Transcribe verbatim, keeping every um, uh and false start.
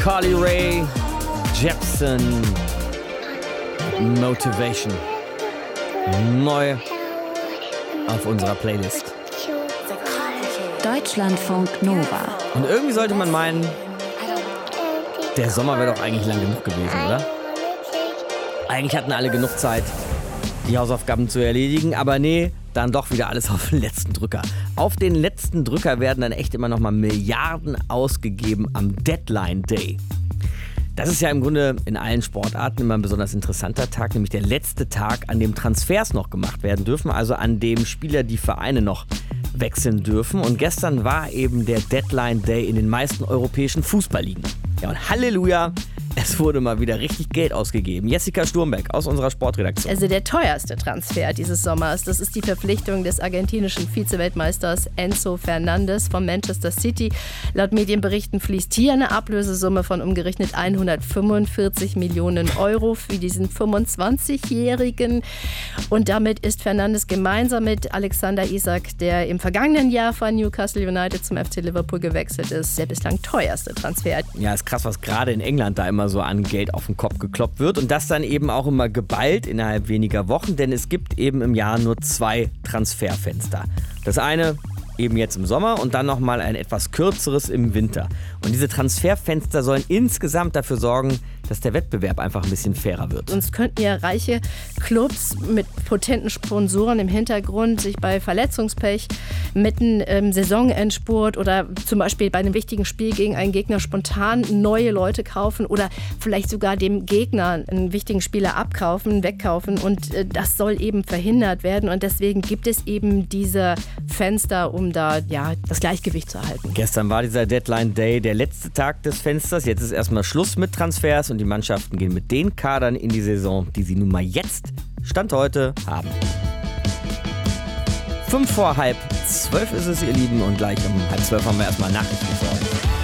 Carly Rae Jepsen, Motivation. Neu auf unserer Playlist. Deutschlandfunk Nova. Und irgendwie sollte man meinen, der Sommer wäre doch eigentlich lang genug gewesen, oder? Eigentlich hatten alle genug Zeit, die Hausaufgaben zu erledigen, aber nee, dann doch wieder alles auf den letzten Drücker. Auf den letzten Drücker werden dann echt immer noch mal Milliarden ausgegeben am Deadline Day. Das ist ja im Grunde in allen Sportarten immer ein besonders interessanter Tag, nämlich der letzte Tag, an dem Transfers noch gemacht werden dürfen, also an dem Spieler die Vereine noch wechseln dürfen. Und gestern war eben der Deadline Day in den meisten europäischen Fußballligen. Ja, und Halleluja, es wurde mal wieder richtig Geld ausgegeben. Jessica Sturmbeck aus unserer Sportredaktion. Also der teuerste Transfer dieses Sommers, das ist die Verpflichtung des argentinischen Vize-Weltmeisters Enzo Fernandez von Manchester City. Laut Medienberichten fließt hier eine Ablösesumme von umgerechnet hundertfünfundvierzig Millionen Euro für diesen fünfundzwanzigjährigen. Und damit ist Fernandes gemeinsam mit Alexander Isak, der im vergangenen Jahr von Newcastle United zum F C Liverpool gewechselt ist, der bislang teuerste Transfer. Ja, ist krass, was gerade in England da immer so an Geld auf den Kopf gekloppt wird. Und das dann eben auch immer geballt innerhalb weniger Wochen, denn es gibt eben im Jahr nur zwei Transferfenster. Das eine eben jetzt im Sommer und dann nochmal ein etwas kürzeres im Winter. Und diese Transferfenster sollen insgesamt dafür sorgen, dass der Wettbewerb einfach ein bisschen fairer wird. Sonst könnten ja reiche Clubs mit potenten Sponsoren im Hintergrund sich bei Verletzungspech mitten im Saisonendspurt oder zum Beispiel bei einem wichtigen Spiel gegen einen Gegner spontan neue Leute kaufen oder vielleicht sogar dem Gegner einen wichtigen Spieler abkaufen, wegkaufen. Und das soll eben verhindert werden. Und deswegen gibt es eben diese Fenster, um da ja das Gleichgewicht zu erhalten. Gestern war dieser Deadline Day der letzte Tag des Fensters. Jetzt ist erstmal Schluss mit Transfers und die Mannschaften gehen mit den Kadern in die Saison, die sie nun mal jetzt, Stand heute, haben. Fünf vor halb zwölf ist es, ihr Lieben, und gleich um halb zwölf haben wir erstmal Nachrichten für euch.